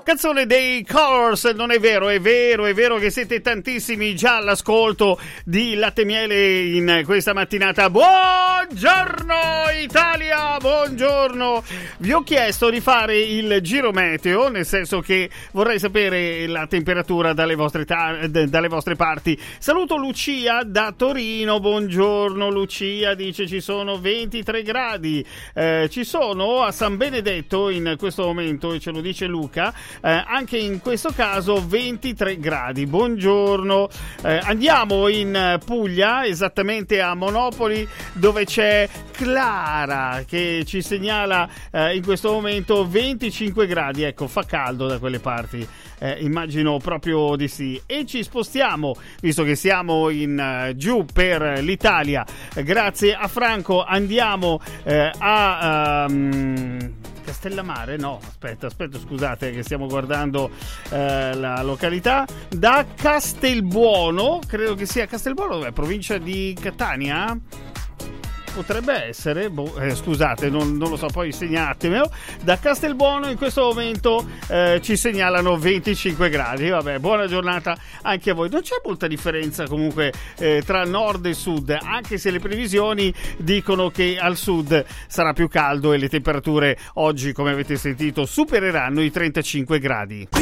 Canzone dei Colors, non è vero, è vero che siete tantissimi già all'ascolto di Latte e Miele in questa mattinata. Buongiorno Italia, buongiorno. Vi ho chiesto di fare il giro meteo, nel senso che vorrei sapere la temperatura dalle vostre parti. Saluto Lucia da Torino, buongiorno Lucia, dice ci sono 23 gradi, ci sono a San Benedetto in questo momento, e ce lo dice Luca, anche in questo caso 23 gradi. Buongiorno, andiamo in Puglia, esattamente a Monopoli, dove c'è Clara che ci segnala in questo momento 25 gradi. Ecco, fa caldo da quelle parti, immagino proprio di sì. E ci spostiamo, visto che siamo in giù per l'Italia, grazie a Franco andiamo a Castellammare, no, aspetta, scusate che stiamo guardando la località. Da Castelbuono, credo che sia Castelbuono, dov'è? Provincia di Catania? Potrebbe essere, scusate, non lo so, poi segnatemelo. Da Castelbuono in questo momento ci segnalano 25 gradi. Vabbè, buona giornata anche a voi. Non c'è molta differenza comunque tra nord e sud, anche se le previsioni dicono che al sud sarà più caldo e le temperature oggi, come avete sentito, supereranno i 35 gradi.